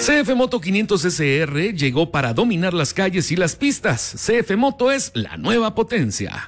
CF Moto 500 SR llegó para dominar las calles y las pistas. CF Moto es la nueva potencia.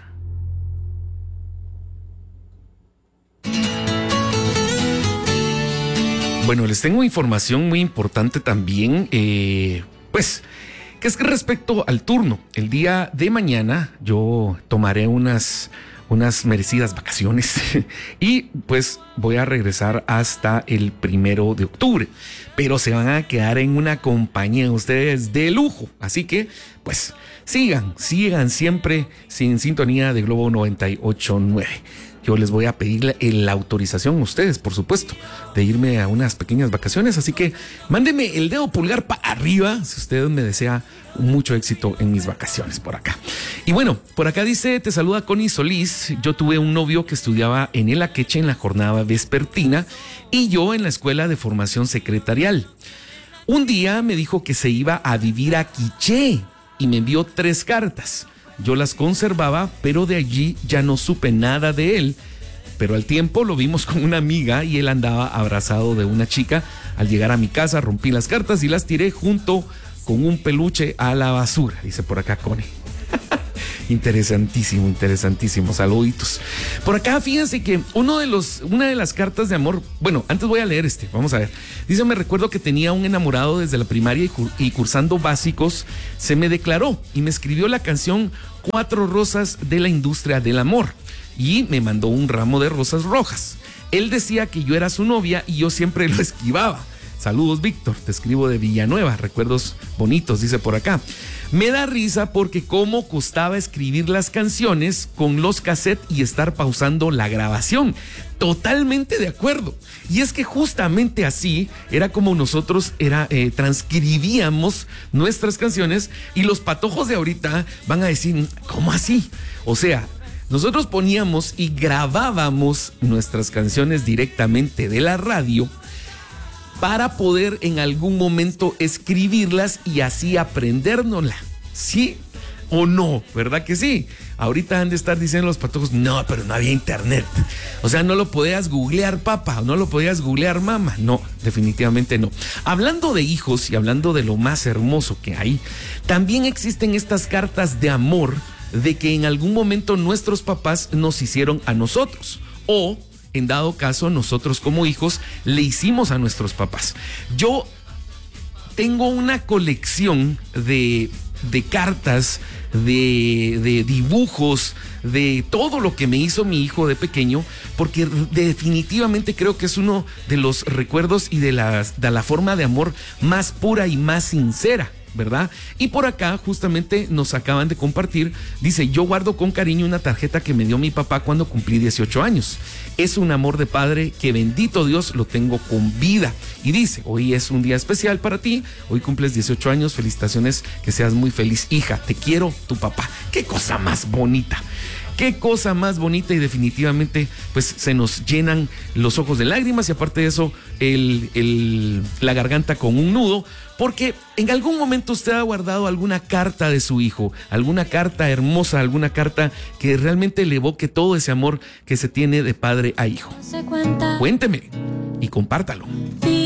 Bueno, les tengo información muy importante también, que es que respecto al turno. El día de mañana yo tomaré unas merecidas vacaciones y pues voy a regresar hasta el 1 de octubre, pero se van a quedar en una compañía ustedes de lujo, así que pues sigan siempre en sintonía de Globo 98.9. Yo les voy a pedir la autorización a ustedes, por supuesto, de irme a unas pequeñas vacaciones. Así que mándeme el dedo pulgar para arriba si usted me desea mucho éxito en mis vacaciones por acá. Y bueno, por acá dice, te saluda Connie Solís. Yo tuve un novio que estudiaba en el Akeche en la jornada vespertina y yo en la escuela de formación secretarial. Un día me dijo que se iba a vivir a Quiché y me envió 3 cartas. Yo las conservaba, pero de allí ya no supe nada de él. Pero al tiempo lo vimos con una amiga y él andaba abrazado de una chica. Al llegar a mi casa rompí las cartas y las tiré junto con un peluche a la basura, dice por acá Connie. Interesantísimo, saluditos. Por acá fíjense que una de las cartas de amor, bueno, antes voy a leer vamos a ver. Dice, me recuerdo que tenía un enamorado desde la primaria y cursando básicos, se me declaró y me escribió la canción 4 rosas de la industria del amor y me mandó un ramo de rosas rojas. Él decía que yo era su novia y yo siempre lo esquivaba. Saludos, Víctor, te escribo de Villanueva, recuerdos bonitos, dice por acá. Me da risa porque cómo costaba escribir las canciones con los cassettes y estar pausando la grabación. Totalmente de acuerdo. Y es que justamente así era como nosotros transcribíamos nuestras canciones y los patojos de ahorita van a decir, ¿cómo así? O sea, nosotros poníamos y grabábamos nuestras canciones directamente de la radio para poder en algún momento escribirlas y así aprendérnosla. ¿Sí o no? ¿Verdad que sí? Ahorita han de estar diciendo los patojos, no, pero no había internet. O sea, no lo podías googlear, papá, no lo podías googlear, mamá. No, definitivamente no. Hablando de hijos y hablando de lo más hermoso que hay, también existen estas cartas de amor de que en algún momento nuestros papás nos hicieron a nosotros. O en dado caso, nosotros como hijos le hicimos a nuestros papás. Yo tengo una colección de cartas, de dibujos, de todo lo que me hizo mi hijo de pequeño, porque definitivamente creo que es uno de los recuerdos y de la forma de amor más pura y más sincera, ¿verdad? Y por acá justamente nos acaban de compartir, dice, yo guardo con cariño una tarjeta que me dio mi papá cuando cumplí 18 años. Es un amor de padre que bendito Dios lo tengo con vida. Y dice, hoy es un día especial para ti, hoy cumples 18 años, felicitaciones, que seas muy feliz, hija, te quiero, tu papá. ¡Qué cosa más bonita! Qué cosa más bonita, y definitivamente pues se nos llenan los ojos de lágrimas y aparte de eso la garganta con un nudo, porque en algún momento usted ha guardado alguna carta de su hijo, alguna carta hermosa, alguna carta que realmente le evoque todo ese amor que se tiene de padre a hijo. Cuénteme y compártalo.